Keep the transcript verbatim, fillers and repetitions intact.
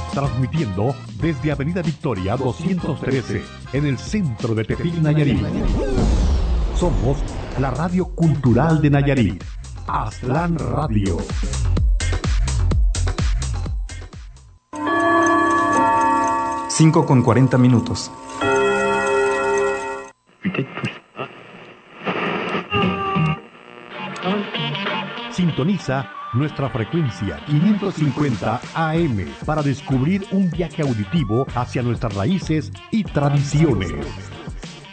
transmitiendo desde Avenida Victoria doscientos trece, en el centro de Tepic, Nayarit. Somos la radio cultural de Nayarit, Aztlán Radio. cinco con cuarenta minutos. Sintoniza nuestra frecuencia quinientos cincuenta A M para descubrir un viaje auditivo hacia nuestras raíces y tradiciones.